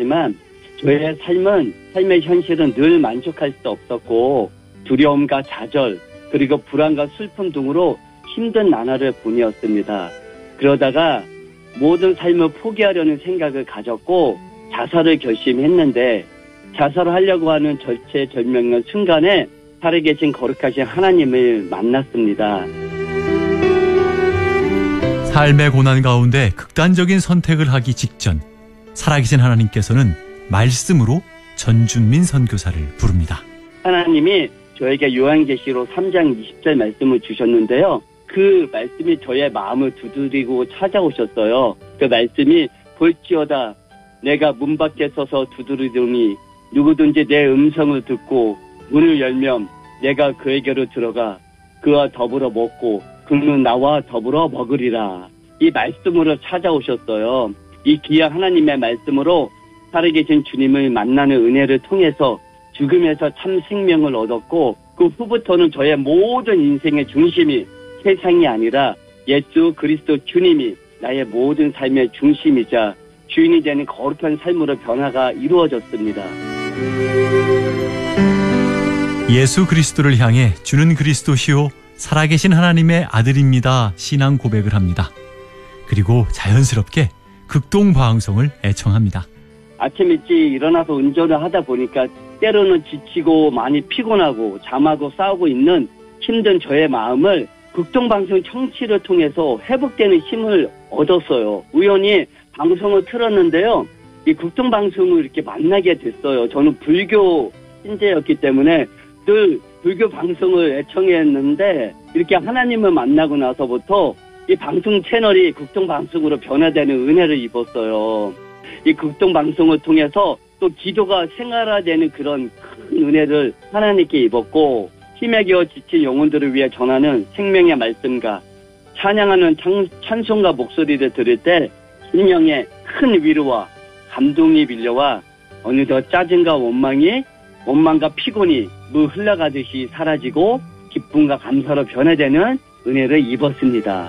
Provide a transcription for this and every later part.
있었지만 저의 삶의 현실은 늘 만족할 수 없었고 두려움과 좌절 그리고 불안과 슬픔 등으로 힘든 나날을 보내었습니다. 그러다가 모든 삶을 포기하려는 생각을 가졌고 자살을 결심했는데 자살을 하려고 하는 절체절명의 순간에 살아계신 거룩하신 하나님을 만났습니다. 삶의 고난 가운데 극단적인 선택을 하기 직전 살아계신 하나님께서는 말씀으로 전준민 선교사를 부릅니다. 하나님이 저에게 요한계시록 3장 20절 말씀을 주셨는데요. 그 말씀이 저의 마음을 두드리고 찾아오셨어요. 그 말씀이 볼지어다 내가 문 밖에 서서 두드리더니 누구든지 내 음성을 듣고 문을 열면 내가 그에게로 들어가 그와 더불어 먹고 그는 나와 더불어 먹으리라. 이 말씀으로 찾아오셨어요. 이 귀한 하나님의 말씀으로 살아계신 주님을 만나는 은혜를 통해서 죽음에서 참 생명을 얻었고 그 후부터는 저의 모든 인생의 중심이 세상이 아니라 예수 그리스도 주님이 나의 모든 삶의 중심이자 주인이 되는 거룩한 삶으로 변화가 이루어졌습니다. 예수 그리스도를 향해 주는 그리스도시요 살아계신 하나님의 아들입니다. 신앙 고백을 합니다. 그리고 자연스럽게 극동방송을 애청합니다. 아침 일찍 일어나서 운전을 하다 보니까 때로는 지치고 많이 피곤하고 잠하고 싸우고 있는 힘든 저의 마음을 극동방송 청취를 통해서 회복되는 힘을 얻었어요. 우연히 방송을 틀었는데요. 이 극동방송을 이렇게 만나게 됐어요. 저는 불교 신자였기 때문에 늘 불교 방송을 애청했는데 이렇게 하나님을 만나고 나서부터 이 방송 채널이 극동방송으로 변화되는 은혜를 입었어요. 이 극동방송을 통해서 또 기도가 생활화되는 그런 큰 은혜를 하나님께 입었고 힘에 겨워 지친 영혼들을 위해 전하는 생명의 말씀과 찬양하는 찬송가 목소리를 들을 때 심령에 큰 위로와 감동이 밀려와 어느덧 짜증과 원망과 피곤이 물 흘러가듯이 사라지고 기쁨과 감사로 변화되는 은혜를 입었습니다.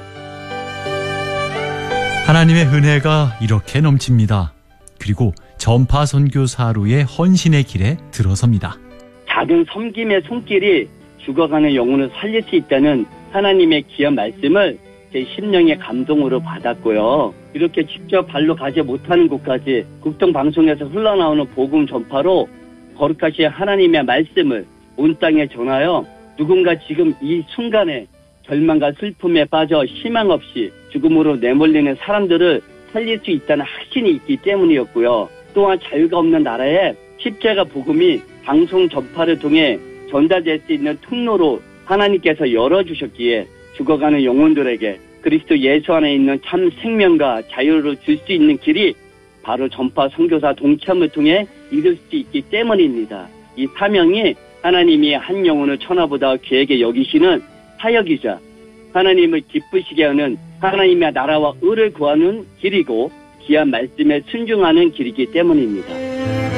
하나님의 은혜가 이렇게 넘칩니다. 그리고 전파 선교사로의 헌신의 길에 들어섭니다. 작은 섬김의 손길이 죽어가는 영혼을 살릴 수 있다는 하나님의 귀한 말씀을 제 심령의 감동으로 받았고요. 이렇게 직접 발로 가지 못하는 곳까지 극동방송에서 흘러나오는 복음 전파로 거룩하신 하나님의 말씀을 온 땅에 전하여 누군가 지금 이 순간에 절망과 슬픔에 빠져 희망 없이 죽음으로 내몰리는 사람들을 살릴 수 있다는 확신이 있기 때문이었고요. 또한 자유가 없는 나라에 십자가 복음이 방송 전파를 통해 전달될 수 있는 통로로 하나님께서 열어주셨기에 죽어가는 영혼들에게 그리스도 예수 안에 있는 참 생명과 자유를 줄 수 있는 길이 바로 전파 선교사 동참을 통해 이룰 수 있기 때문입니다. 이 사명이 하나님이 한 영혼을 천하보다 귀하게 여기시는 사역이자 하나님을 기쁘시게 하는 하나님의 나라와 의를 구하는 길이고 귀한 말씀에 순종하는 길이기 때문입니다.